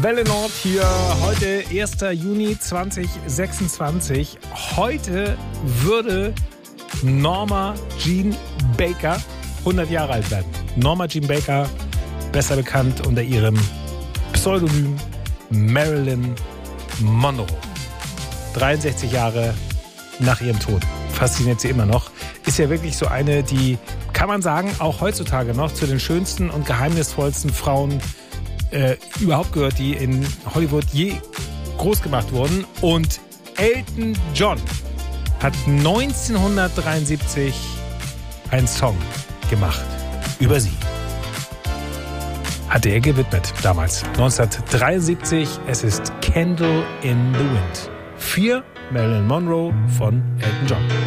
Welle Nord hier, heute 1. Juni 2026. Heute würde Norma Jean Baker 100 Jahre alt werden. Norma Jean Baker, besser bekannt unter ihrem Pseudonym Marilyn Monroe. 63 Jahre nach ihrem Tod. Fasziniert sie immer noch. Ist ja wirklich so eine, die, kann man sagen, auch heutzutage noch zu den schönsten und geheimnisvollsten Frauen überhaupt gehört, die in Hollywood je groß gemacht wurden. Und Elton John hat 1973 einen Song gemacht über sie. Hatte er gewidmet damals. 1973. Es ist Candle in the Wind. Für Marilyn Monroe von Elton John.